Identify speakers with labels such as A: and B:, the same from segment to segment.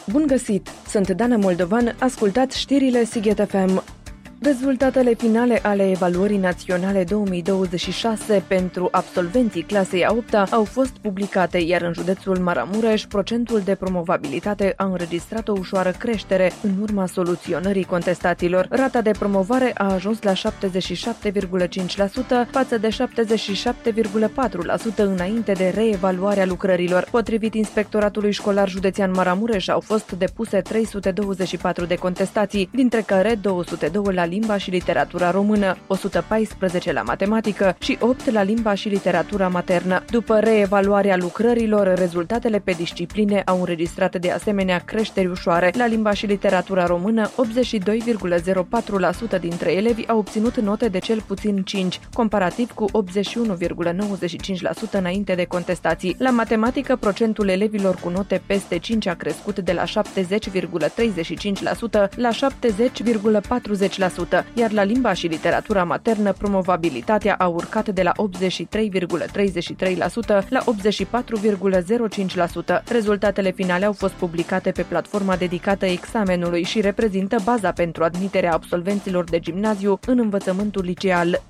A: Bun găsit! Sunt Dana Moldovan, ascultați știrile Sighet FM. Rezultatele finale ale evaluării naționale 2026 pentru absolvenții clasei a 8-a au fost publicate, iar în județul Maramureș, procentul de promovabilitate a înregistrat o ușoară creștere în urma soluționării contestațiilor. Rata de promovare a ajuns la 77,5% față de 77,4% înainte de reevaluarea lucrărilor. Potrivit Inspectoratului Școlar Județean Maramureș, au fost depuse 324 de contestații, dintre care 202 la limba și literatura română, 114 la matematică și 8 la limba și literatura maternă. După reevaluarea lucrărilor, rezultatele pe discipline au înregistrat de asemenea creșteri ușoare. La limba și literatura română, 82,04% dintre elevi au obținut note de cel puțin 5, comparativ cu 81,95% înainte de contestații. La matematică, procentul elevilor cu note peste 5 a crescut de la 70,35% la 70,40%, iar la limba și literatura maternă, promovabilitatea a urcat de la 83,33% la 84,05%. Rezultatele finale au fost publicate pe platforma dedicată examenului și reprezintă baza pentru admiterea absolvenților de gimnaziu în învățământul liceal.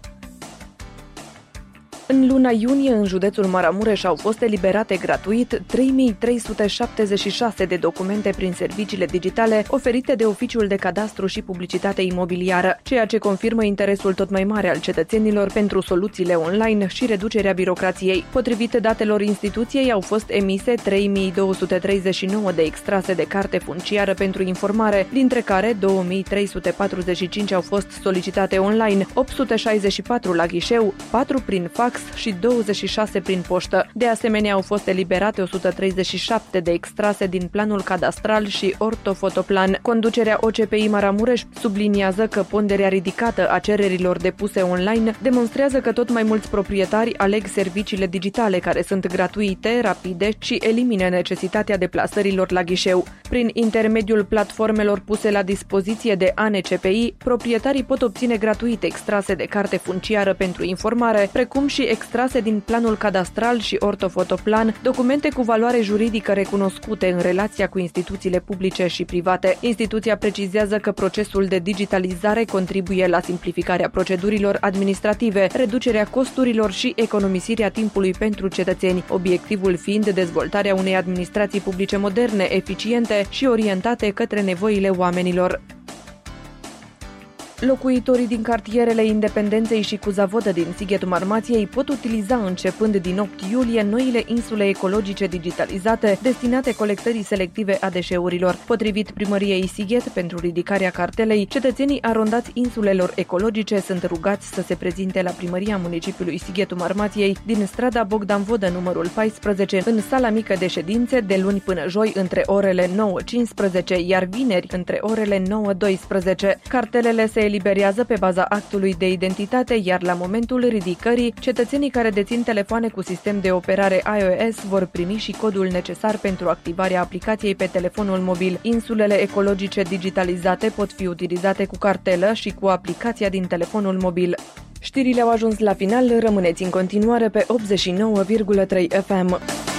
A: În luna iunie, în județul Maramureș au fost eliberate gratuit 3376 de documente prin serviciile digitale oferite de Oficiul de Cadastru și Publicitate Imobiliară, ceea ce confirmă interesul tot mai mare al cetățenilor pentru soluțiile online și reducerea birocrației. Potrivit datelor instituției, au fost emise 3239 de extrase de carte funciară pentru informare, dintre care 2345 au fost solicitate online, 864 la ghișeu, 4 prin fax și 26 prin poștă. De asemenea, au fost eliberate 137 de extrase din planul cadastral și ortofotoplan. Conducerea OCPI Maramureș subliniază că ponderea ridicată a cererilor depuse online demonstrează că tot mai mulți proprietari aleg serviciile digitale care sunt gratuite, rapide și elimină necesitatea deplasărilor la ghișeu. Prin intermediul platformelor puse la dispoziție de ANCPI, proprietarii pot obține gratuit extrase de carte funciară pentru informare, precum și extrase din planul cadastral și ortofotoplan, documente cu valoare juridică recunoscute în relația cu instituțiile publice și private. Instituția precizează că procesul de digitalizare contribuie la simplificarea procedurilor administrative, reducerea costurilor și economisirea timpului pentru cetățeni, obiectivul fiind dezvoltarea unei administrații publice moderne, eficiente și orientate către nevoile oamenilor. Locuitorii din cartierele Independenței și Cuzavodă din Sighetul Marmației pot utiliza începând din 8 iulie noile insule ecologice digitalizate destinate colectării selective a deșeurilor. Potrivit Primăriei Sighet, pentru ridicarea cartelei, cetățenii arondați insulelor ecologice sunt rugați să se prezinte la Primăria Municipiului Sighetul Marmației din strada Bogdan Vodă numărul 14 în sala mică de ședințe de luni până joi între orele 9-15, iar vineri între orele 9-12. Cartelele se eliberează pe baza actului de identitate, iar la momentul ridicării, cetățenii care dețin telefoane cu sistem de operare iOS vor primi și codul necesar pentru activarea aplicației pe telefonul mobil. Insulele ecologice digitalizate pot fi utilizate cu cartelă și cu aplicația din telefonul mobil. Știrile au ajuns la final, rămâneți în continuare pe 89,3 FM.